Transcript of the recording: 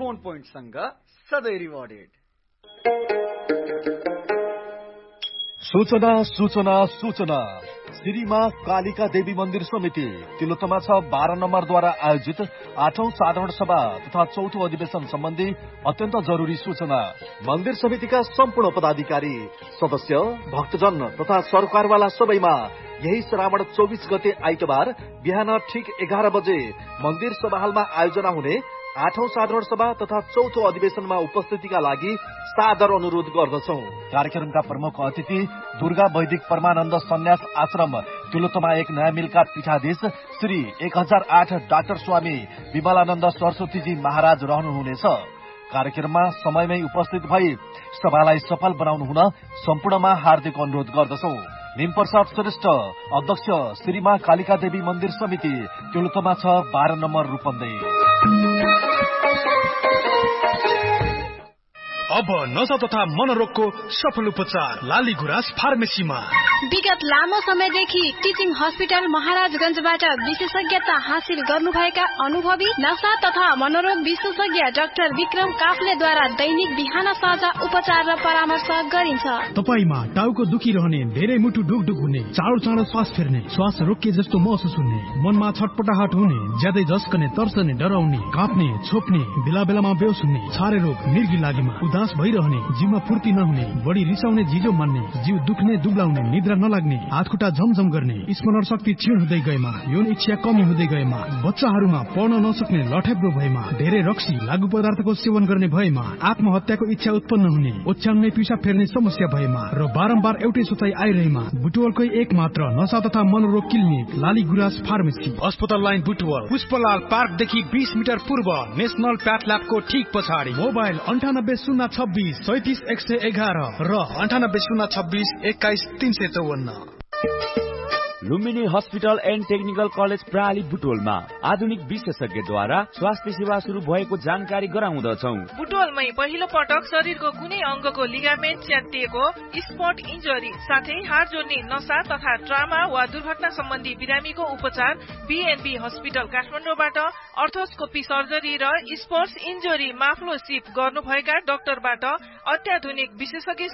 Phone पोइन्टसँग सधैँ rewarded. सूचना सूचना सूचना श्री माँ कालिका देवी मन्दिर समिति तिलोत्तमा 12 नम्बरद्वारा आयोजित 8औं साधारण सभा तथा 4थो अधिवेशन सम्बन्धी अत्यन्त जरुरी सूचना। मन्दिर समितिका सम्पूर्ण पदाधिकारी, सदस्य, भक्तजन तथा सरकारवाला सबैमा यही श्रावण 24 गते आइतबार बिहान ठीक 11 बजे मन्दिर सभाहालमा आयोजना हुने 8औं साधारण सभा तथा 4थो अधिवेशनमा उपस्थितिका लागि सादर अनुरोध गर्दछौ। कार्यक्रमका प्रमुख अतिथि दुर्गा वैदिक परमानन्द सन्यास आश्रम तिलोत्तमा 1 नयाँ मिलका पीठाधीश श्री 1008 डाक्टर स्वामी विमलानन्द सरस्वतीजी महाराज रहनुहुनेछ। कार्यक्रममा समयमै उपस्थित भई सभालाई सफल बनाउनु हुन सम्पूर्णमा हार्दिक अनुरोध गर्दछौ। निमप्रसाद श्रेष्ठ, अध्यक्ष श्री माँ कालिका देवी मन्दिर समिति तिलोत्तमा 12 नम्बर रूपन्देही। अब नशा तथा मनोरोगको सफल उपचार लाली गुराँस फार्मेसीमा। विगत लामो समयदेखि टिचिङ हस्पिटल महाराजगञ्जबाट विशेषज्ञता हासिल गर्नुभएका अनुभवी नशा तथा मनोरोग विशेषज्ञ डाक्टर विक्रम काफ्लेद्वारा दैनिक बिहान साँझ उपचार र परामर्श गरिन्छ। तपाईमा टाउको दुखिरहने, धेरै मुटु ढुकढुक हुने, चाँडो श्वास फेर्ने, श्वास रोकिए जस्तो महसुस हुने, मनमा छटपटाहट हुने, ज्यादै झस्कने, तर्सने, डराउने, काँप्ने, छोप्ने, बेला बेलामा बेहोस हुने, छारे रोग, मिर्गी लागेमा उदास भइरहने, जिउमा फुर्ती नहुने, बढी रिसाउने, झिजो मान्ने, जिउ दुख्ने, दुब्लाउने, निद्रा नलाग्ने, हातखुट्टा झमझम गर्ने, स्मरण शक्ति क्षीण हुँदै गएमा, यौन इच्छा कमी हुँदै गएमा, बच्चाहरूमा पढ्न नसक्ने, लठेब्रो भएमा, धेरै रक्सी लागु पदार्थको सेवन गर्ने भएमा, आत्महत्याको इच्छा उत्पन्न हुने, ओछ्यानमै पिसाब फेर्ने समस्या भएमा र बारम्बार एउटै सोचाइ आइरहेमा बुटवलकै एक मात्र नशा तथा मनोरोग क्लिनिक लाली गुराँस फार्मेसी, अस्पताल लाइन बुटवल, पुष्पलाल पार्कदेखि 20 मिटर पूर्व, नेशनल प्याथल्याबको ठीक पछाडि। मोबाइल 9806 37 111 र 9806 21 354। Lumbini hospital and technical college प्राली बुटवलमा आधुनिक विशेषज्ञद्वारा स्वास्थ्य सेवा शुरू भएको जानकारी गराउँदछौ। बुटवलमै पहिलो पटक शरीरको कुनै अंगको लिगामेन्ट च्यातिएको, स्पट इन्जरी साथै हाड जोड्ने नशा तथा ट्रामा वा दुर्घटना सम्बन्धी बिरामीको उपचार बीएनबी हस्पिटल काठमाडौँबाट अर्थोस्कोपी सर्जरी र स्पोर्ट्स इन्जरी माफ्लोसिप गर्नुभएका डाक्टरबाट अत्याधुनिक विशेषज्ञ